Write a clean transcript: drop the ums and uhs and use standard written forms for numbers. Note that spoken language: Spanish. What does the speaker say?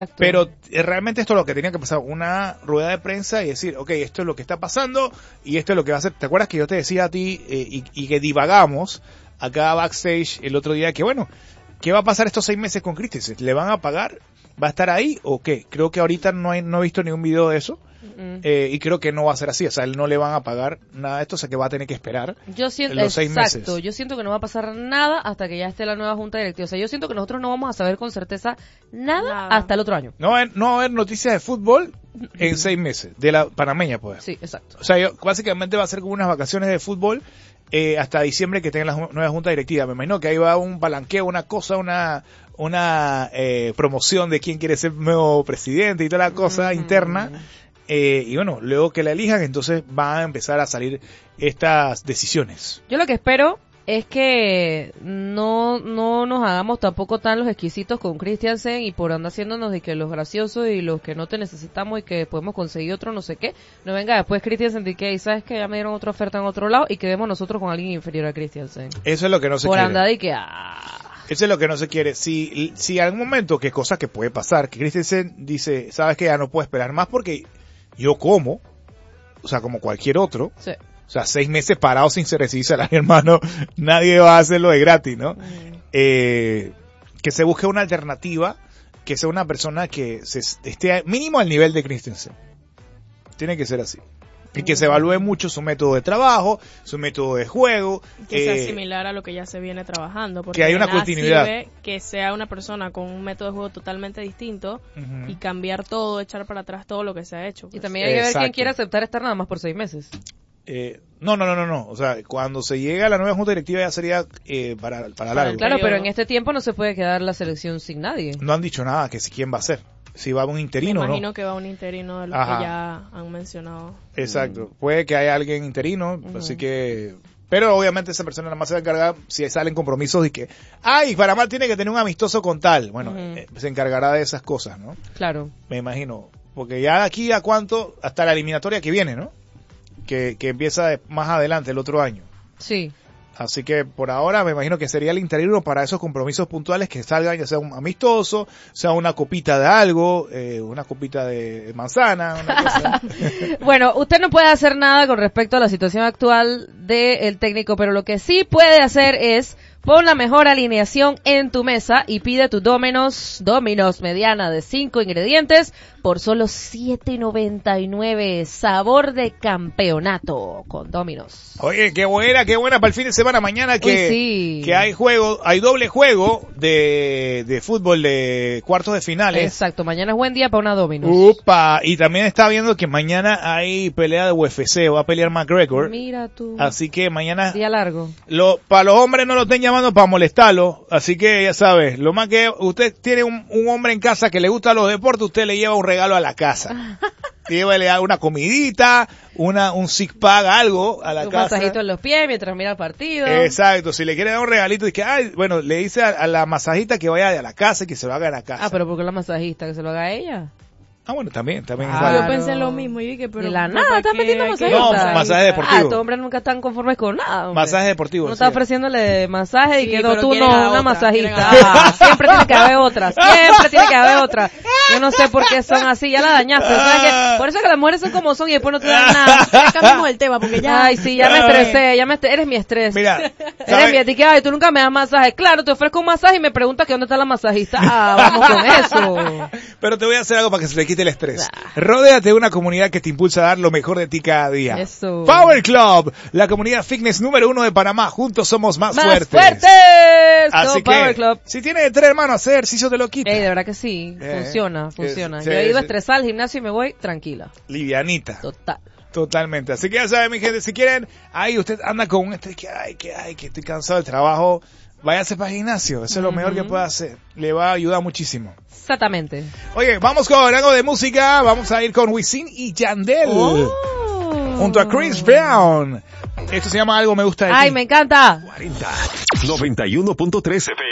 Pero realmente esto es lo que tenía que pasar, una rueda de prensa y decir, ok, esto es lo que está pasando y esto es lo que va a hacer. ¿Te acuerdas que yo te decía a ti y que divagamos acá backstage el otro día que bueno, ¿qué va a pasar estos 6 meses con Christensen? ¿Le van a pagar? ¿Va a estar ahí o qué? Creo que ahorita no he visto ningún video de eso. Y creo que no va a ser así, o sea, él no le van a pagar nada de esto, o sea que va a tener que esperar los 6 meses. Yo siento que no va a pasar nada hasta que ya esté la nueva junta directiva, o sea, yo siento que nosotros no vamos a saber con certeza nada. Hasta el otro año. No va a haber noticias de fútbol en 6 meses, de la panameña pues. Sí, exacto. O sea, básicamente va a ser como unas vacaciones de fútbol hasta diciembre que tenga la nueva junta directiva. Me imagino que ahí va un palanqueo, una cosa, una promoción de quién quiere ser nuevo presidente y toda la cosa interna. Y bueno, luego que la elijan, entonces van a empezar a salir estas decisiones. Yo lo que espero es que no nos hagamos tampoco tan los exquisitos con Christiansen y por andar haciéndonos de que los graciosos y los que no te necesitamos y que podemos conseguir otro no sé qué. No venga después Christiansen y que, ¿sabes que ya me dieron otra oferta en otro lado? Y quedemos nosotros con alguien inferior a Christiansen. Eso es lo que no se quiere. Por andar y que, Eso es lo que no se quiere. Si en algún momento, que es cosa que puede pasar, que Christensen dice, ¿sabes que ya no puedo esperar más porque yo como, o sea, como cualquier otro, sí. O sea, 6 meses parados sin recibir salario, hermano, nadie va a hacerlo de gratis, ¿no? Que se busque una alternativa, que sea una persona que esté mínimo al nivel de Christensen. Tiene que ser así. Y que se evalúe mucho su método de trabajo, su método de juego. Que sea similar a lo que ya se viene trabajando. Porque que hay una continuidad. Sirve que sea una persona con un método de juego totalmente distinto y cambiar todo, echar para atrás todo lo que se ha hecho. Y también hay que ver quién quiere aceptar estar nada más por 6 meses. No. O sea, cuando se llega a la nueva junta directiva ya sería para largo. Claro, pero en este tiempo no se puede quedar la selección sin nadie. No han dicho nada, que si quién va a ser. Si va un interino, me imagino ¿no? que va un interino de lo que ya han mencionado. Exacto. Puede que haya alguien interino, así que... Pero obviamente esa persona nada más se va a encargar si salen compromisos y que... Panamá tiene que tener un amistoso con tal. Bueno, se encargará de esas cosas, ¿no? Claro. Me imagino. Porque ya de aquí a cuánto, hasta la eliminatoria que viene, ¿no? Que empieza más adelante, el otro año. Sí. Así que por ahora me imagino que sería el interino para esos compromisos puntuales que salgan, ya sea un amistoso, sea una copita de algo, una copita de manzana, una cosa. Bueno, usted no puede hacer nada con respecto a la situación actual del técnico, pero lo que sí puede hacer es pon la mejor alineación en tu mesa y pide tu Domino's mediana de 5 ingredientes por solo $7.99. Sabor de campeonato con Domino's. Oye, qué buena para el fin de semana. Mañana que hay doble juego de fútbol de cuartos de finales. Exacto, mañana es buen día para una Domino's. Upa, y también está viendo que mañana hay pelea de UFC, va a pelear McGregor. Mira tú. Así que mañana... Día largo. Para los hombres no lo estén llamando para molestarlo, así que ya sabes, lo más que usted tiene un hombre en casa que le gusta los deportes, usted le lleva un regalo a la casa. Llévale una comidita, un six pack, algo a la casa. Un masajito en los pies mientras mira el partido. Exacto, si le quiere dar un regalito, y que, le dice a la masajista que vaya a la casa y que se lo haga a la casa. Pero ¿por qué la masajista? ¿Que se lo haga a ella? Bueno, también. Yo pensé lo mismo y dije, pero... De la nada, estás metiendo masajista. No, masaje deportivo. Estos hombres nunca están conformes con nada, hombre. Masaje deportivo. No está ofreciéndole masaje y quedó tú una una masajista. Siempre tiene que haber otra. Yo no sé por qué son así, ya la dañaste. ¿Sabes qué? Por eso es que las mujeres son como son y después no te dan nada. Ya cambiamos el tema porque ya... Ay, sí, ya me estresé, eres mi estrés. Mira, eres mi etiqueta, tú nunca me das masaje. Claro, te ofrezco un masaje y me preguntas que dónde está la masajista. Vamos con eso. Pero te voy a hacer algo para que se te quite el estrés. Rodéate de una comunidad que te impulsa a dar lo mejor de ti cada día. Eso. Power Club, la comunidad fitness número 1 de Panamá. Juntos somos más fuertes. Así que, Power Club. Si tienes 3 hermanos, hacer ejercicio te lo quita. De verdad que sí. Funciona. Sí, Yo he ido estresada al gimnasio y me voy tranquila. Livianita. Totalmente. Así que ya saben, mi gente, si quieren, usted anda con un estrés que estoy cansado del trabajo. Váyase para el gimnasio, eso es lo mejor que puede hacer. Le va a ayudar muchísimo. Exactamente. Oye, vamos con algo de música. Vamos a ir con Wisin y Yandel. Junto a Chris Brown. Esto se llama Algo Me Gusta de Ti. ¡Ay, me encanta! 40. 91.3 FM.